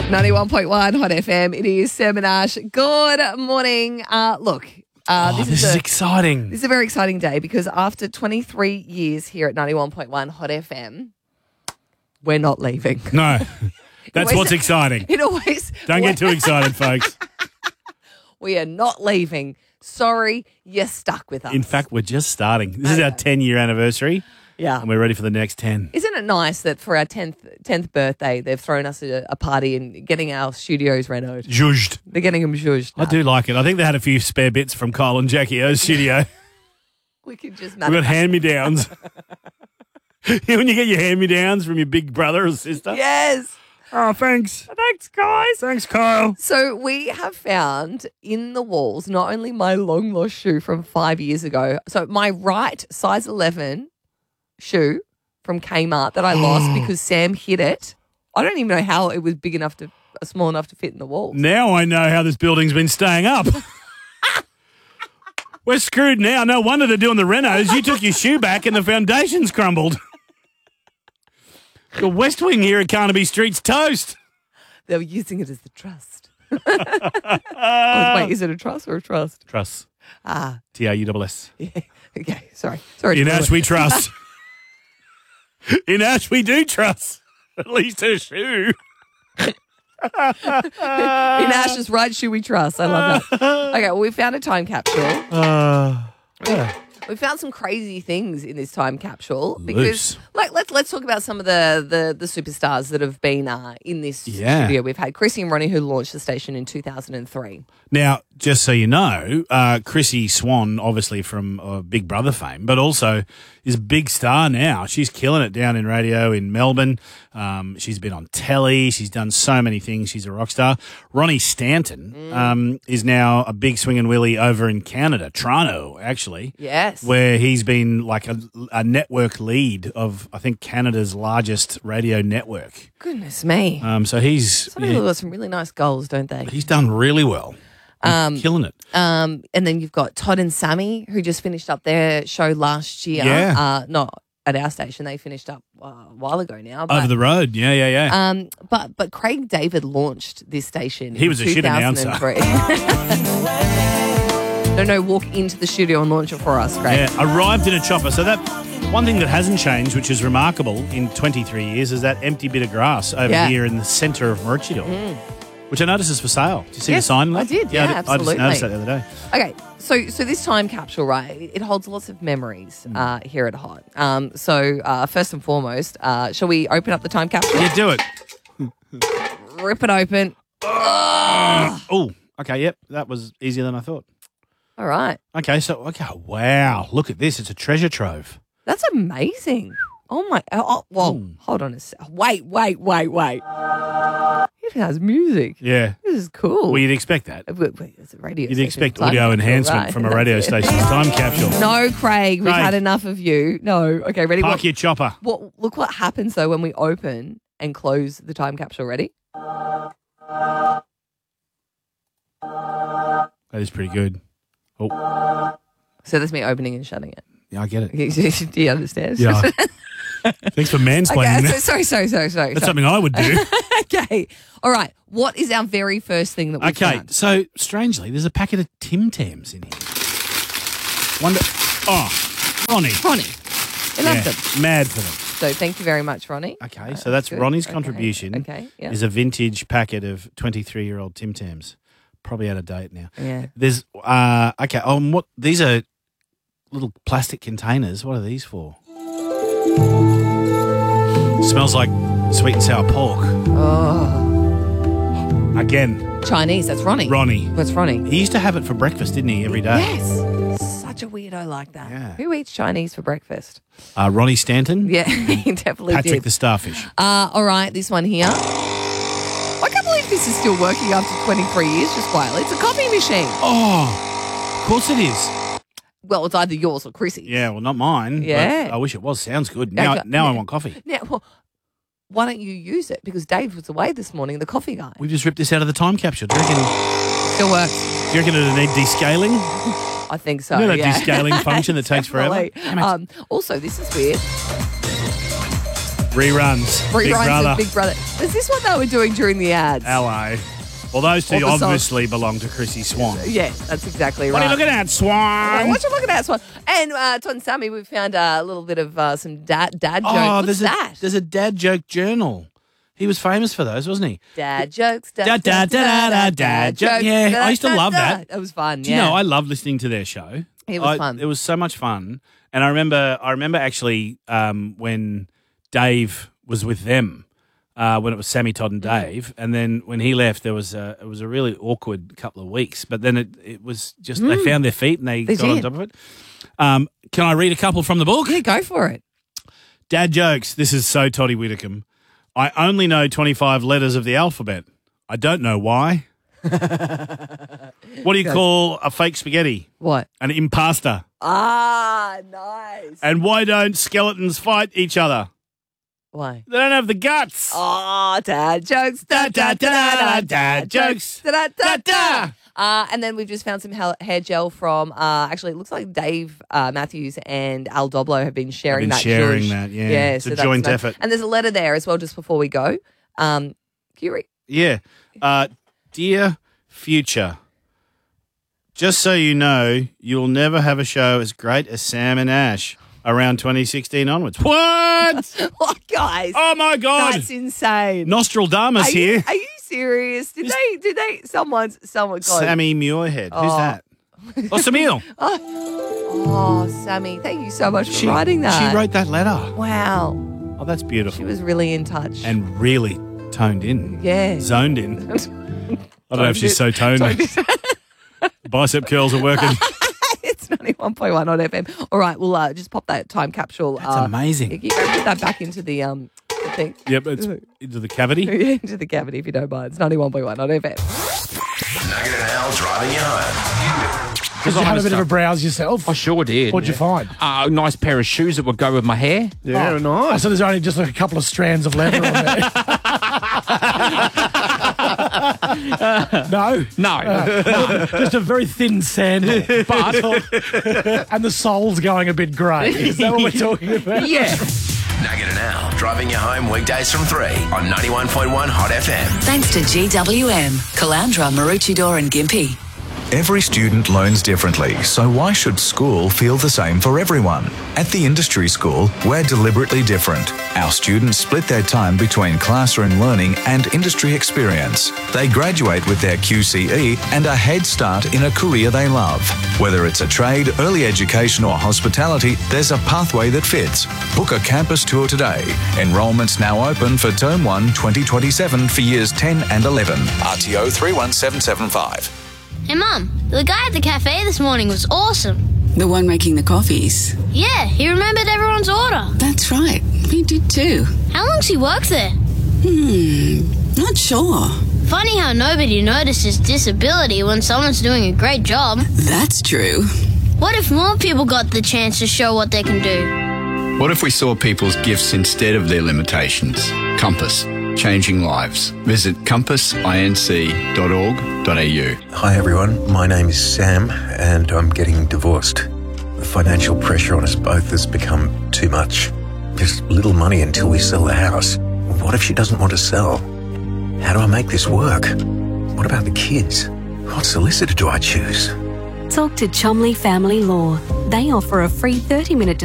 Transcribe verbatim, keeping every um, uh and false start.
ninety-one point one Hot F M. It is Sam and Ash. Good morning. Uh, look, uh, Oh, this, this is, is a, exciting. this is a very exciting day because after twenty-three years here at ninety-one point one Hot F M, we're not leaving. No, that's always- what's exciting. It always Don't get too excited, folks. We are not leaving. Sorry, you're stuck with us. In fact, we're just starting. This is our Okay. ten-year anniversary, yeah. and we're ready for the next ten. Isn't it nice that for our tenth tenth birthday, they've thrown us a, a party and getting our studios renoed? Zhuzhed. They're getting them zhuzhed. I do like it. I think they had a few spare bits from Kyle and Jackie O's studio. We could just We've got hand-me-downs. When you get your hand-me-downs from your big brother or sister. Yes. Oh, thanks. Thanks, guys. Thanks, Kyle. So we have found in the walls not only my long lost shoe from five years ago, so my right size eleven shoe from Kmart that I lost because Sam hid it. I don't even know how it was big enough to, small enough to fit in the walls. Now I know how this building's been staying up. We're screwed now. No wonder they're doing the renos. You took your shoe back and the foundation's crumbled. The West Wing here at Carnaby Street's toast. They were using it as the trust. oh, wait, is it a truss or a trust? Truss. Ah, T R U S S. yeah. Okay, sorry. Sorry. In to Ash ruin we it. trust. In Ash we do trust. At least her shoe. In Ash's right shoe we trust. I love that. Okay, well, we found a time capsule. Uh, yeah. We found some crazy things in this time capsule because, Loose. like, let's let's talk about some of the the, the superstars that have been uh, in this Yeah. studio. We've had Chrissy and Ronnie, who launched the station in two thousand three. Now, just so you know, uh, Chrissy Swan, obviously from uh, Big Brother fame, but also is a big star now. She's killing it down in radio in Melbourne. Um, she's been on telly. She's done so many things. She's a rock star. Ronnie Stanton Mm. um, is now a big swinging willy over in Canada, Toronto, actually. Yes. Where he's been like a, a network lead of, I think, Canada's largest radio network. Goodness me. Um, so he's Some people got some really nice goals, don't they? he's done really well. He's Um, killing it. Um, and then you've got Todd and Sammy, who just finished up their show last year. Yeah. Uh, not at our station. They finished up uh, a while ago now. But, Over the road. Yeah, yeah, yeah. Um, but but Craig David launched this station. He in was a shit announcer. two thousand three. No, no, walk into the studio and launch it for us, Craig. Yeah, arrived in a chopper. So that one thing that hasn't changed, which is remarkable in twenty-three years, is that empty bit of grass over Yeah. here in the centre of Maroochydore, which I noticed is for sale. Did you see Yes, the sign? I did, yeah, I, I absolutely. just noticed that the other day. Okay, so so this time capsule, right? It, it holds lots of memories Mm. uh, here at Hot. Um, so uh, first and foremost, uh, shall we open up the time capsule? Yeah, do it. Rip it open. Oh, okay, yep, that was easier than I thought. All right, Okay, so okay, wow, look at this. It's a treasure trove. that's amazing. Oh my! Oh, oh, whoa! Mm. Hold on a sec. Wait, wait, wait, wait. It has music. Yeah. This is cool. Well, you'd expect that. Wait, wait, it's a radio. You'd station, expect time audio capsule, enhancement right? from a radio That's it. station's time capsule. No, Craig, we've Craig. had enough of you. No, okay, ready? Park What, your chopper. what, look what happens though when we open and close the time capsule. Ready? That is pretty good. Oh, So that's me opening and shutting it. yeah, I get it. Do you understand? Yeah. Thanks for mansplaining Okay, that. so, sorry, sorry, sorry, sorry. That's sorry. something I would do. Okay. All right. What is our very first thing that we Okay, found? so strangely, there's a packet of Tim Tams in here. Wonder. Oh, Ronnie. Ronnie. I love Yeah, them. mad for them. So thank you very much, Ronnie. Okay, Uh, so that's good. Ronnie's Okay, contribution. Okay. Yeah. Is a vintage packet of twenty-three-year-old Tim Tams, probably out of date now. Yeah. There's uh okay. Um, what these are little plastic containers. What are these for? Smells like sweet and sour pork. Oh, Again, Chinese. That's Ronnie. Ronnie. What's Ronnie? He used to have it for breakfast, didn't he? Every day. Yes. Such a weirdo like that. Yeah. Who eats Chinese for breakfast? Uh, Ronnie Stanton. Yeah, he definitely Patrick did. the Starfish. Uh, all right, this one here. I can't believe this is still working after twenty-three years, just quietly. It's a coffee machine. Oh, of course it is. Well, it's either yours or Chrissy's. Yeah, well, not mine. but Yeah. I wish it was. Sounds good. Now, Okay. now I Yeah. want coffee. Now, well, why don't you use it? Because Dave was away this morning, the coffee guy. We just ripped this out of the time capsule. Do you reckon, Still works. do you reckon it'll need descaling? I think so. You know that yeah. descaling function that takes forever? Definitely. Damn it. Um, also, this is weird. Reruns. Big Reruns Brother. of Big Brother. Was this what they were doing during the ads? L A. Well, those two Or the song. obviously belong to Chrissy Swan. Yeah, that's exactly What right. are you looking at, Swan? What you looking at, Swan? And uh, Ton Sammy, we found uh, a little bit of uh, some dad dad jokes. Oh, What's there's that? a there's a dad joke journal. He was famous for those, wasn't he? Dad jokes. Da, da, da, da, da, dad joke. Yeah, I used to love that. It was fun. Do you yeah. know I loved listening to their show? It was I- fun. It was so much fun, and I remember I remember actually um, when Dave was with them. Uh, when it was Sammy, Todd, and Dave, and then when he left, there was a it was a really awkward couple of weeks. But then it, it was just they found their feet and they, They got on did. top of it. Um, can I read a couple from the book? Yeah, go for it. Dad jokes. This is so Toddy Whitcomb. I only know twenty-five letters of the alphabet. I don't know why. What do you call a fake spaghetti? What? An impasta. Ah, nice. And why don't skeletons fight each other? Why? They don't have the guts. Oh, dad jokes. Da, da, da, da, da, dad jokes. Da, da, da, da. Uh, and then we've just found some ha- hair gel from, uh, actually, it looks like Dave uh, Matthews and Al Doblo have been sharing been that. sharing zhuzh. that, yeah. Yeah, It's a that's joint nice. effort. And there's a letter there as well just before we go. Um, can you read? Yeah. Uh, dear future, just so you know, you'll never have a show as great as Sam and Ash around twenty sixteen onwards. What? What, guys? Oh, my God. That's insane. Nostradamus are here. You, are you serious? Did they, did they, someone, someone, God. Sammy Muirhead. Who's Oh. that? Oh, Samil. Oh, Sammy, thank you so much for writing that. She wrote that letter. Wow. Oh, that's She beautiful. was really in touch. And really toned in. Yeah. Zoned in. I don't know if she's so toned. Bicep curls are working. It's ninety-one point one on F M. All right, we'll uh, just pop that time capsule. That's uh, amazing. You can put that back into the um the thing. Yep, it's into the cavity. Into the cavity if you don't mind. It's ninety-one point one on F M. Nugget and Al driving you home. Did you have a bit of a browse yourself? I sure did. What'd you find? Uh, a nice pair of shoes that would go with my hair. Yeah, nice. So there's only just like a couple of strands of leather on there. no. No. Uh, just a very thin sandal. But And the sole's going a bit grey. Is that what we're talking about? yeah. Nugget and Al driving you home weekdays from three on ninety-one point one Hot F M. Thanks to G W M, Calandra, Maroochydore and Gympie. Every student learns differently, so why should school feel the same for everyone? At the Industry School, we're deliberately different. Our students split their time between classroom learning and industry experience. They graduate with their Q C E and a head start in a career they love. Whether it's a trade, early education or hospitality, there's a pathway that fits. Book a campus tour today. Enrolment's now open for Term one twenty twenty-seven for Years ten and eleven. R T O three one seven seven five. Hey, Mum, the guy at the cafe this morning was awesome. The one making the coffees. Yeah, he remembered everyone's order. That's right. We did too. How long's he worked there? Hmm. Not sure. Funny how nobody notices disability when someone's doing a great job. That's true. What if more people got the chance to show what they can do? What if we saw people's gifts instead of their limitations? Compass, changing lives. Visit compass inc dot org dot a u. Hi everyone, my name is Sam and I'm getting divorced. The financial pressure on us both has become too much. There's little money until we sell the house. What if she doesn't want to sell? How do I make this work? What about the kids? What solicitor do I choose? Talk to Chomley Family Law. They offer a free thirty minute